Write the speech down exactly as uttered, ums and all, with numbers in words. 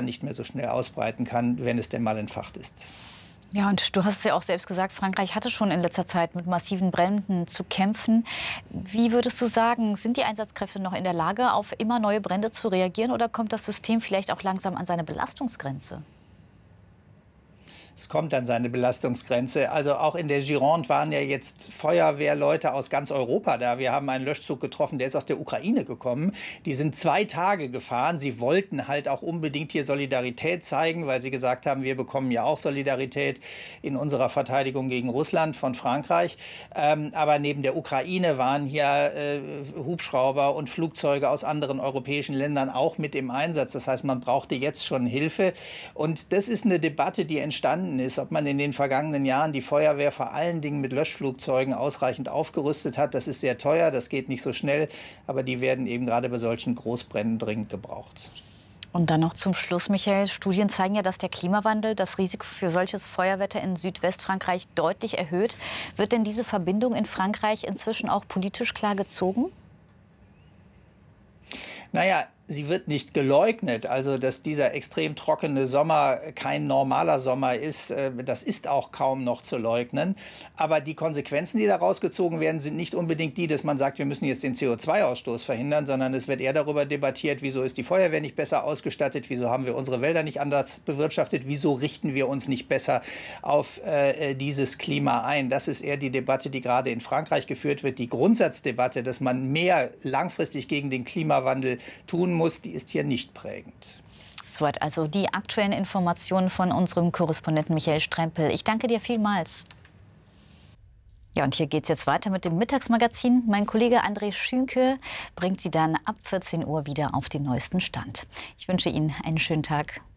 nicht mehr so schnell ausbreiten kann, wenn es denn mal entfacht ist. Ja, und du hast es ja auch selbst gesagt, Frankreich hatte schon in letzter Zeit mit massiven Bränden zu kämpfen. Wie würdest du sagen, sind die Einsatzkräfte noch in der Lage, auf immer neue Brände zu reagieren, oder kommt das System vielleicht auch langsam an seine Belastungsgrenze? Es kommt an seine Belastungsgrenze. Also auch in der Gironde waren ja jetzt Feuerwehrleute aus ganz Europa da. Wir haben einen Löschzug getroffen, der ist aus der Ukraine gekommen. Die sind zwei Tage gefahren. Sie wollten halt auch unbedingt hier Solidarität zeigen, weil sie gesagt haben, wir bekommen ja auch Solidarität in unserer Verteidigung gegen Russland von Frankreich. Ähm, aber neben der Ukraine waren hier äh, Hubschrauber und Flugzeuge aus anderen europäischen Ländern auch mit im Einsatz. Das heißt, man brauchte jetzt schon Hilfe. Und das ist eine Debatte, die entstanden ist, ob man in den vergangenen Jahren die Feuerwehr vor allen Dingen mit Löschflugzeugen ausreichend aufgerüstet hat. Das ist sehr teuer, das geht nicht so schnell, aber die werden eben gerade bei solchen Großbränden dringend gebraucht. Und dann noch zum Schluss, Michael. Studien zeigen ja, dass der Klimawandel das Risiko für solches Feuerwetter in Südwestfrankreich deutlich erhöht. Wird denn diese Verbindung in Frankreich inzwischen auch politisch klar gezogen? Naja, sie wird nicht geleugnet. Also, dass dieser extrem trockene Sommer kein normaler Sommer ist, das ist auch kaum noch zu leugnen. Aber die Konsequenzen, die daraus gezogen werden, sind nicht unbedingt die, dass man sagt, wir müssen jetzt den C O zwei Ausstoß verhindern, sondern es wird eher darüber debattiert, wieso ist die Feuerwehr nicht besser ausgestattet, wieso haben wir unsere Wälder nicht anders bewirtschaftet, wieso richten wir uns nicht besser auf äh, dieses Klima ein. Das ist eher die Debatte, die gerade in Frankreich geführt wird. Die Grundsatzdebatte, dass man mehr langfristig gegen den Klimawandel tun muss, die ist hier nicht prägend. Soweit also die aktuellen Informationen von unserem Korrespondenten Michael Strempel. Ich danke dir vielmals. Ja, und hier geht es jetzt weiter mit dem Mittagsmagazin. Mein Kollege André Schünke bringt Sie dann ab vierzehn Uhr wieder auf den neuesten Stand. Ich wünsche Ihnen einen schönen Tag.